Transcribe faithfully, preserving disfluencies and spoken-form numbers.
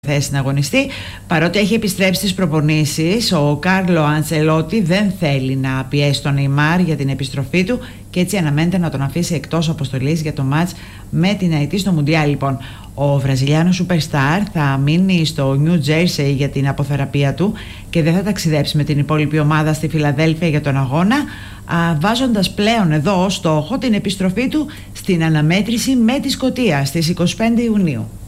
θέση να αγωνιστεί. Παρότι έχει επιστρέψει στις προπονήσεις, ο Κάρλο Αντσελότη δεν θέλει να πιέσει τον Νεϊμάρ για την επιστροφή του και έτσι αναμένεται να τον αφήσει εκτός αποστολής για το μάτς με την Αϊτή στο Μουντιάλ. Λοιπόν, ο Βραζιλιάνος Superstar θα μείνει στο Νιου Τζέρσεϊ για την αποθεραπεία του και δεν θα ταξιδέψει με την υπόλοιπη ομάδα στη Φιλαδέλφια για τον αγώνα, βάζοντας πλέον εδώ ως στόχο την επιστροφή του στην αναμέτρηση με τη Σκωτία στις είκοσι πέντε Ιουνίου.